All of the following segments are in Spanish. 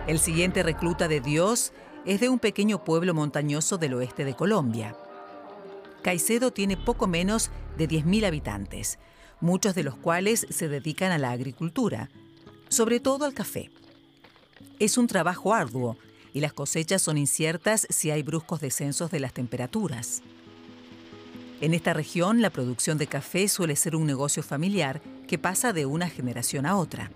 El siguiente recluta de Dios es de un pequeño pueblo montañoso del oeste de Colombia. Caicedo tiene poco menos de 10.000 habitantes, muchos de los cuales se dedican a la agricultura, sobre todo al café. Es un trabajo arduo y las cosechas son inciertas si hay bruscos descensos de las temperaturas. En esta región, la producción de café suele ser un negocio familiar que pasa de una generación a otra.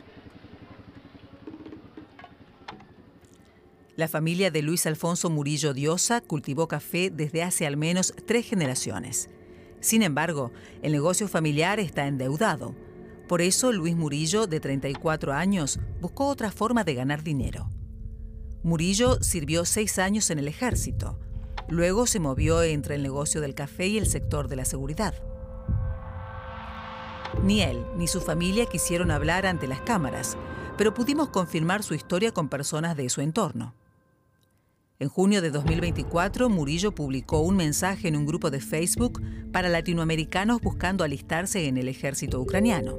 La familia de Luis Alfonso Murillo Diosa cultivó café desde hace al menos 3 generaciones. Sin embargo, el negocio familiar está endeudado. Por eso, Luis Murillo, de 34 años, buscó otra forma de ganar dinero. Murillo sirvió 6 años en el ejército. Luego se movió entre el negocio del café y el sector de la seguridad. Ni él ni su familia quisieron hablar ante las cámaras, pero pudimos confirmar su historia con personas de su entorno. En junio de 2024, Murillo publicó un mensaje en un grupo de Facebook para latinoamericanos buscando alistarse en el ejército ucraniano.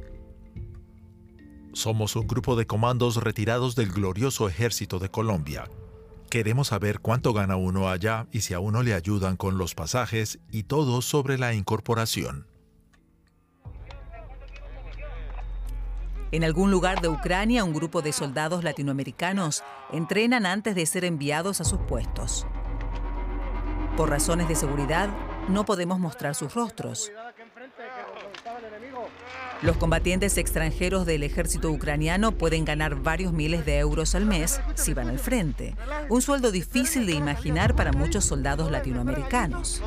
Somos un grupo de comandos retirados del glorioso ejército de Colombia. Queremos saber cuánto gana uno allá y si a uno le ayudan con los pasajes y todo sobre la incorporación. En algún lugar de Ucrania, un grupo de soldados latinoamericanos entrenan antes de ser enviados a sus puestos. Por razones de seguridad, no podemos mostrar sus rostros. Los combatientes extranjeros del ejército ucraniano pueden ganar varios miles de euros al mes si van al frente. Un sueldo difícil de imaginar para muchos soldados latinoamericanos.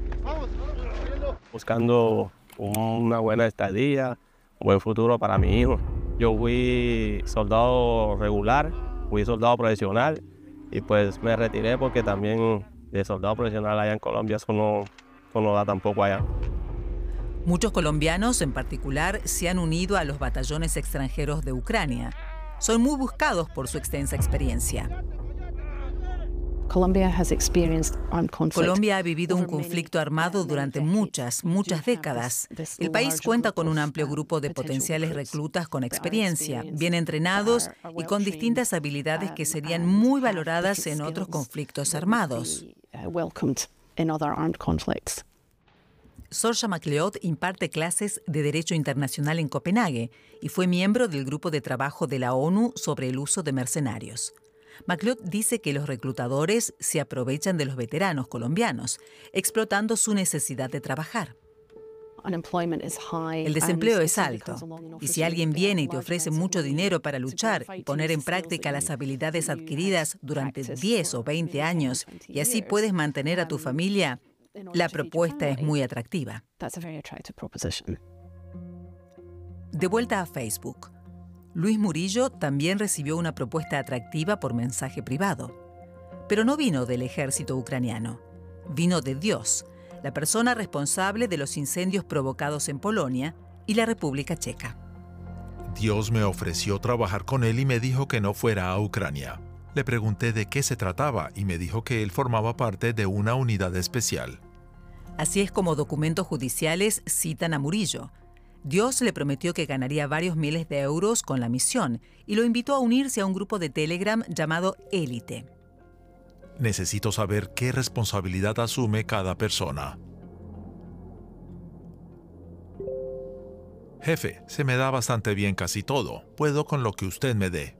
Buscando una buena estadía, un buen futuro para mi hijo. Yo fui soldado regular, fui soldado profesional y pues me retiré porque también de soldado profesional allá en Colombia eso no da tampoco allá. Muchos colombianos, en particular, se han unido a los batallones extranjeros de Ucrania. Son muy buscados por su extensa experiencia. Colombia ha vivido un conflicto armado durante muchas décadas. El país cuenta con un amplio grupo de potenciales reclutas con experiencia, bien entrenados y con distintas habilidades que serían muy valoradas en otros conflictos armados. Sorja MacLeod imparte clases de Derecho Internacional en Copenhague y fue miembro del grupo de trabajo de la ONU sobre el uso de mercenarios. MacLeod dice que los reclutadores se aprovechan de los veteranos colombianos, explotando su necesidad de trabajar. El desempleo es alto, y si alguien viene y te ofrece mucho dinero para luchar y poner en práctica las habilidades adquiridas durante 10 o 20 años, y así puedes mantener a tu familia, la propuesta es muy atractiva. De vuelta a Facebook. Luis Murillo también recibió una propuesta atractiva por mensaje privado. Pero no vino del ejército ucraniano. Vino de Dios, la persona responsable de los incendios provocados en Polonia y la República Checa. Dios me ofreció trabajar con él y me dijo que no fuera a Ucrania. Le pregunté de qué se trataba y me dijo que él formaba parte de una unidad especial. Así es como documentos judiciales citan a Murillo. Dios le prometió que ganaría varios miles de euros con la misión y lo invitó a unirse a un grupo de Telegram llamado Élite. Necesito saber qué responsabilidad asume cada persona. Jefe, se me da bastante bien casi todo. Puedo con lo que usted me dé.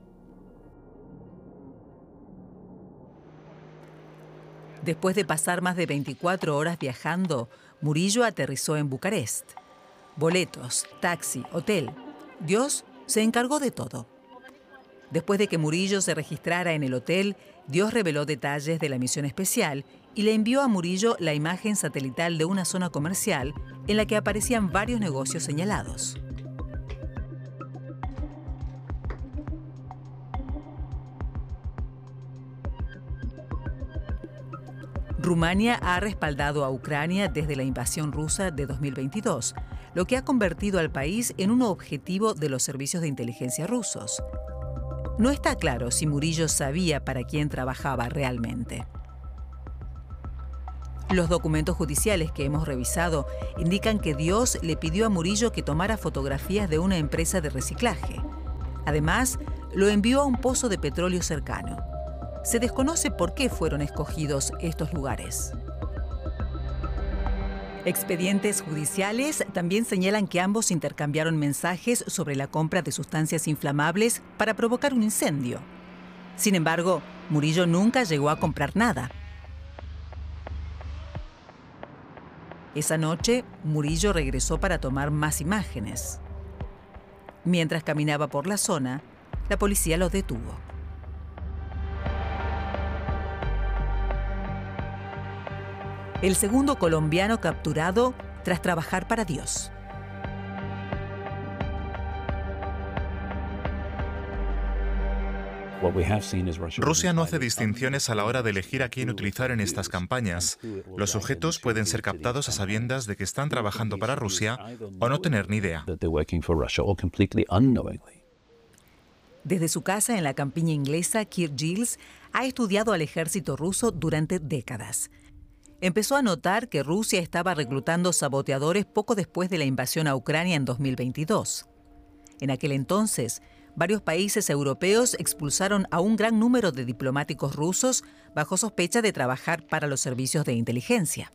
Después de pasar más de 24 horas viajando, Murillo aterrizó en Bucarest. Boletos, taxi, hotel. Dios se encargó de todo. Después de que Murillo se registrara en el hotel, Dios reveló detalles de la misión especial y le envió a Murillo la imagen satelital de una zona comercial en la que aparecían varios negocios señalados. Rumania ha respaldado a Ucrania desde la invasión rusa de 2022, lo que ha convertido al país en un objetivo de los servicios de inteligencia rusos. No está claro si Murillo sabía para quién trabajaba realmente. Los documentos judiciales que hemos revisado indican que Dios le pidió a Murillo que tomara fotografías de una empresa de reciclaje. Además, lo envió a un pozo de petróleo cercano. Se desconoce por qué fueron escogidos estos lugares. Expedientes judiciales también señalan que ambos intercambiaron mensajes sobre la compra de sustancias inflamables para provocar un incendio. Sin embargo, Murillo nunca llegó a comprar nada. Esa noche, Murillo regresó para tomar más imágenes. Mientras caminaba por la zona, la policía lo detuvo. El segundo colombiano capturado tras trabajar para Dios. Rusia no hace distinciones a la hora de elegir a quién utilizar en estas campañas. Los sujetos pueden ser captados a sabiendas de que están trabajando para Rusia o no tener ni idea. Desde su casa en la campiña inglesa, Kirk Giles ha estudiado al ejército ruso durante décadas. Empezó a notar que Rusia estaba reclutando saboteadores poco después de la invasión a Ucrania en 2022. En aquel entonces, varios países europeos expulsaron a un gran número de diplomáticos rusos bajo sospecha de trabajar para los servicios de inteligencia.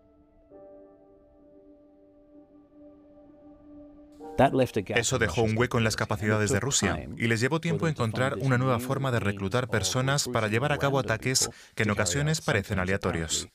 Eso dejó un hueco en las capacidades de Rusia y les llevó tiempo encontrar una nueva forma de reclutar personas para llevar a cabo ataques que en ocasiones parecen aleatorios.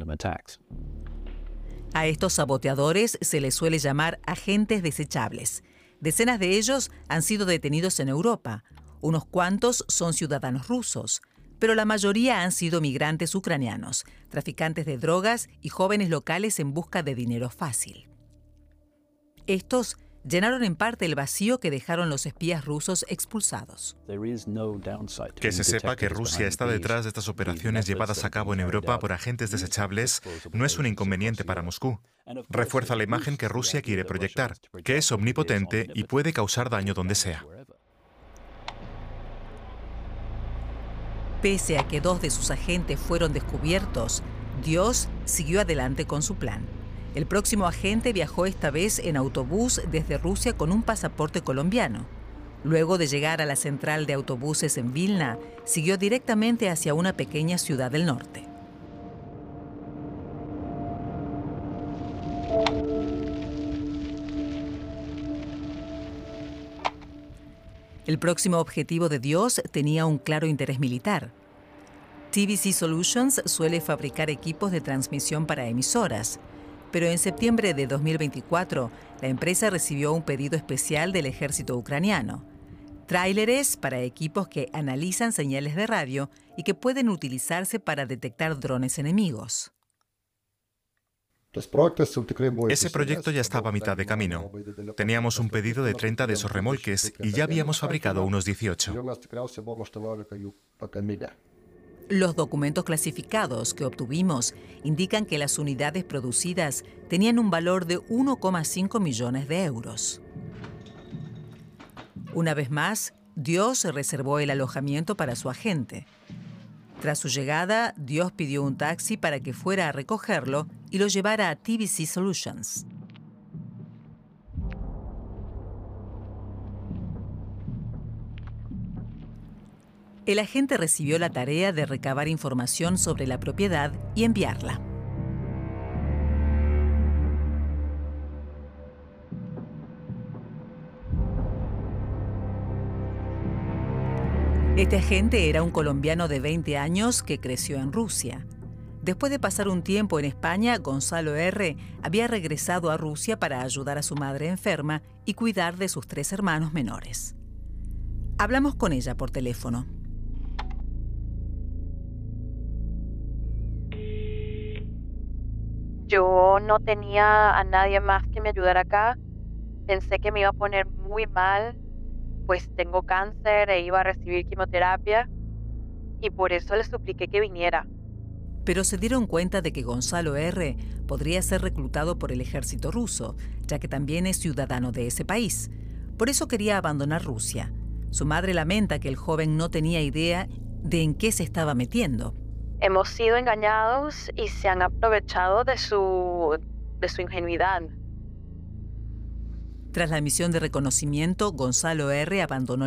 A estos saboteadores se les suele llamar agentes desechables. Decenas de ellos han sido detenidos en Europa. Unos cuantos son ciudadanos rusos, pero la mayoría han sido migrantes ucranianos, traficantes de drogas y jóvenes locales en busca de dinero fácil. Estos llenaron en parte el vacío que dejaron los espías rusos expulsados. Que se sepa que Rusia está detrás de estas operaciones llevadas a cabo en Europa por agentes desechables no es un inconveniente para Moscú. Refuerza la imagen que Rusia quiere proyectar, que es omnipotente y puede causar daño donde sea. Pese a que 2 de sus agentes fueron descubiertos, Dios siguió adelante con su plan. El próximo agente viajó esta vez en autobús desde Rusia con un pasaporte colombiano. Luego de llegar a la central de autobuses en Vilna, siguió directamente hacia una pequeña ciudad del norte. El próximo objetivo de Dios tenía un claro interés militar. TBC Solutions suele fabricar equipos de transmisión para emisoras, pero en septiembre de 2024 la empresa recibió un pedido especial del ejército ucraniano. Tráileres para equipos que analizan señales de radio y que pueden utilizarse para detectar drones enemigos. Ese proyecto ya estaba a mitad de camino. Teníamos un pedido de 30 de esos remolques y ya habíamos fabricado unos 18. Los documentos clasificados que obtuvimos indican que las unidades producidas tenían un valor de 1,5 millones de euros. Una vez más, Dios reservó el alojamiento para su agente. Tras su llegada, Dios pidió un taxi para que fuera a recogerlo y lo llevara a TBC Solutions. El agente recibió la tarea de recabar información sobre la propiedad y enviarla. Este agente era un colombiano de 20 años que creció en Rusia. Después de pasar un tiempo en España, Gonzalo R. había regresado a Rusia para ayudar a su madre enferma y cuidar de sus 3 hermanos menores. Hablamos con ella por teléfono. Yo no tenía a nadie más que me ayudara acá. Pensé que me iba a poner muy mal, pues tengo cáncer e iba a recibir quimioterapia, y por eso le supliqué que viniera. Pero se dieron cuenta de que Gonzalo R. podría ser reclutado por el ejército ruso, ya que también es ciudadano de ese país. Por eso quería abandonar Rusia. Su madre lamenta que el joven no tenía idea de en qué se estaba metiendo. Hemos sido engañados y se han aprovechado de su ingenuidad. Tras la misión de reconocimiento, Gonzalo R. abandonó